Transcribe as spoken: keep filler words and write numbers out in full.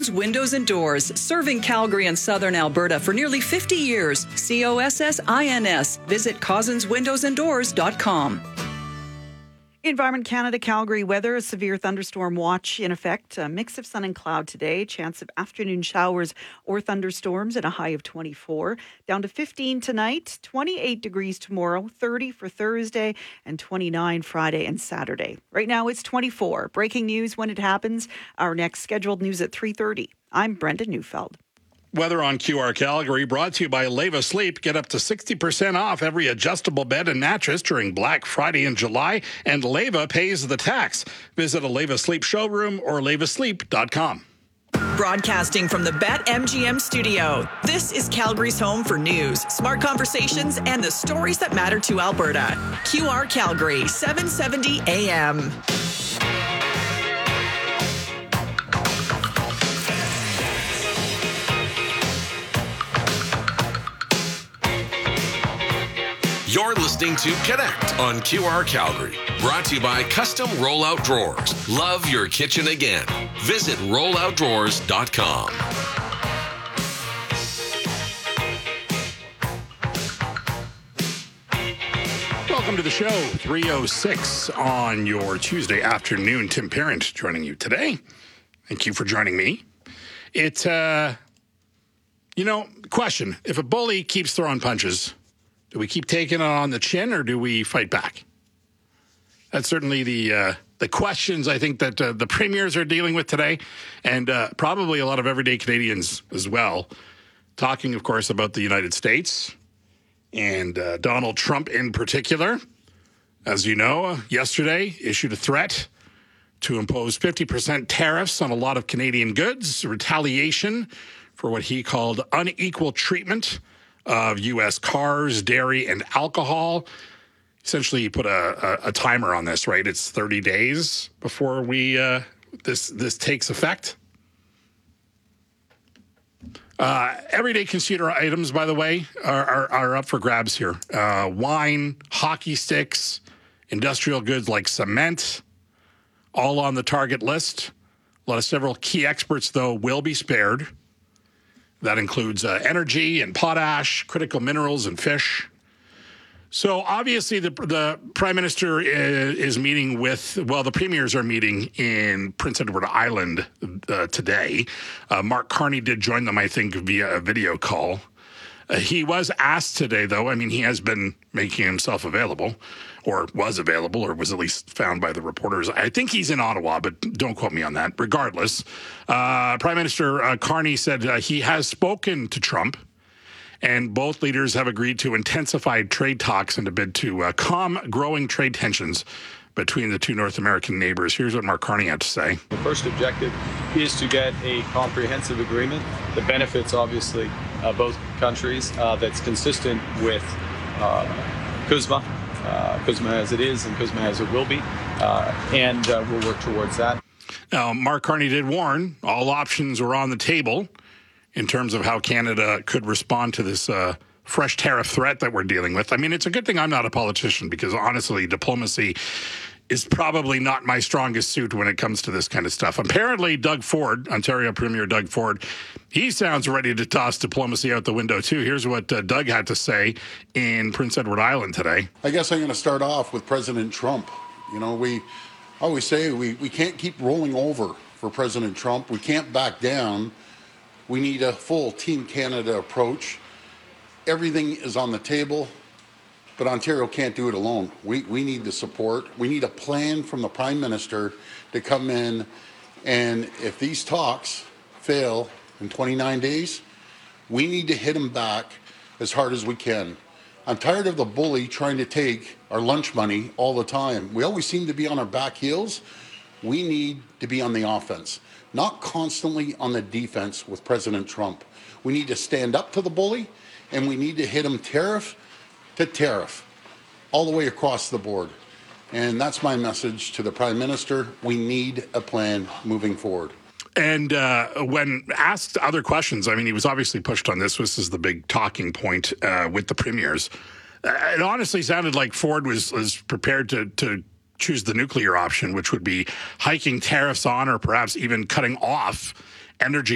Cozzens Windows and Doors, serving Calgary and southern Alberta for nearly fifty years. C O S S I N S. Visit cozzens windows and doors dot com. Environment Canada Calgary weather, a severe thunderstorm watch in effect. A mix of sun and cloud today. Chance of afternoon showers or thunderstorms at a high of twenty-four. Down to fifteen tonight, twenty-eight degrees tomorrow, thirty for Thursday, and twenty-nine Friday and Saturday. Right now it's twenty-four. Breaking news when it happens. Our next scheduled news at three thirty. I'm Brenda Neufeld. Weather on Q R Calgary brought to you by Leva Sleep. Get up to sixty percent off every adjustable bed and mattress during Black Friday in July, and Leva pays the tax. Visit a Leva Sleep showroom or leva sleep dot com. Broadcasting from the BetMGM studio, this is Calgary's home for news, smart conversations, and the stories that matter to Alberta. Q R Calgary, seven seventy A M. You're listening to Connect on Q R Calgary. Brought to you by Custom Rollout Drawers. Love your kitchen again. Visit rollout drawers dot com. Welcome to the show, three oh six on your Tuesday afternoon. Tim Parent joining you today. Thank you for joining me. It's, uh, you know, question. If a bully keeps throwing punches, do we keep taking it on the chin or do we fight back? That's certainly the uh, the questions I think that uh, the premiers are dealing with today, and uh, probably a lot of everyday Canadians as well. Talking, of course, about the United States and uh, Donald Trump in particular. As you know, yesterday issued a threat to impose fifty percent tariffs on a lot of Canadian goods, retaliation for what he called unequal treatment of U S cars, dairy, and alcohol. Essentially, he put a, a, a timer on this, right? It's thirty days before we uh, this this takes effect. Uh, everyday consumer items, by the way, are, are, are up for grabs here. Uh, wine, hockey sticks, industrial goods like cement, all on the target list. A lot of several key experts, though, will be spared. That includes uh, energy and potash, critical minerals, and fish. So obviously the the Prime Minister is, is meeting with, well, the premiers are meeting in Prince Edward Island uh, today. Uh, Mark Carney did join them, I think, via a video call. Uh, he was asked today, though, I mean, he has been making himself available, or was available, or was at least found by the reporters. I think he's in Ottawa, but don't quote me on that. Regardless, uh, Prime Minister uh, Carney said uh, he has spoken to Trump, and both leaders have agreed to intensify trade talks in a bid to uh, calm growing trade tensions between the two North American neighbors. Here's what Mark Carney had to say. The first objective is to get a comprehensive agreement that benefits, obviously, uh, both countries, uh, that's consistent with uh, CUSMA, uh, CUSMA as it is and CUSMA as it will be, uh, and uh, we'll work towards that. Now, Mark Carney did warn all options were on the table in terms of how Canada could respond to this uh, fresh tariff threat that we're dealing with. I mean, it's a good thing I'm not a politician because, honestly, diplomacy is probably not my strongest suit when it comes to this kind of stuff. Apparently, Doug Ford, Ontario Premier Doug Ford, he sounds ready to toss diplomacy out the window, too. Here's what uh, Doug had to say in Prince Edward Island today. I guess I'm going to start off with President Trump. You know, we always say we, we can't keep rolling over for President Trump. We can't back down. We need a full Team Canada approach. Everything is on the table. But Ontario can't do it alone. We we need the support. We need a plan from the Prime Minister to come in, and if these talks fail in twenty-nine days, we need to hit them back as hard as we can. I'm tired of the bully trying to take our lunch money all the time. We always seem to be on our back heels. We need to be on the offense, not constantly on the defense with President Trump. We need to stand up to the bully, and we need to hit him tariff to tariff, all the way across the board. And that's my message to the Prime Minister. We need a plan moving forward. And uh, when asked other questions, I mean, he was obviously pushed on this. This is the big talking point uh, with the premiers. Uh, it honestly sounded like Ford was, was prepared to, to choose the nuclear option, which would be hiking tariffs on or perhaps even cutting off energy